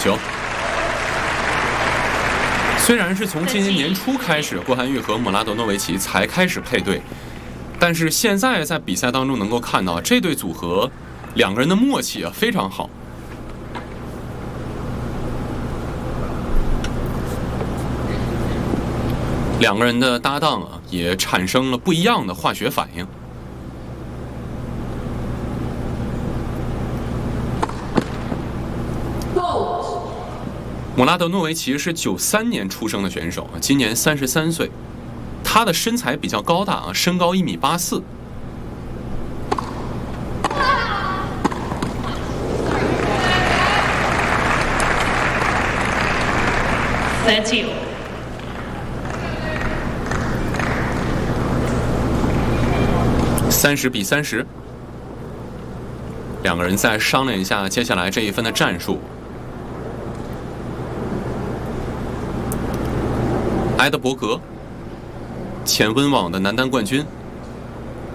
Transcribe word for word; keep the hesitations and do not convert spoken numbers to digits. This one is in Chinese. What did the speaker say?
球。虽然是从今年年初开始，郭涵玉和姆拉德诺维奇才开始配对，但是现在在比赛当中能够看到这对组合两个人的默契啊非常好。两个人的搭档啊也产生了不一样的化学反应。姆拉德诺维奇是九三年出生的选手，今年三十三岁。他的身材比较高大啊，身高一米八四。三十比三十，两个人再商量一下接下来这一分的战术。埃德伯格，前温网的男单冠军，